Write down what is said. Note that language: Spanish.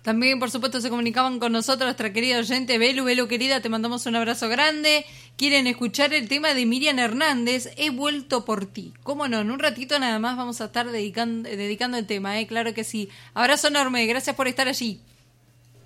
También, por supuesto, se comunicaban con nosotros nuestra querida oyente Belu. Belu, querida, te mandamos un abrazo grande. Quieren escuchar el tema de Miriam Hernández, He vuelto por ti. ¿Cómo no? En un ratito nada más vamos a estar dedicando el tema, Claro que sí. Abrazo enorme, gracias por estar allí.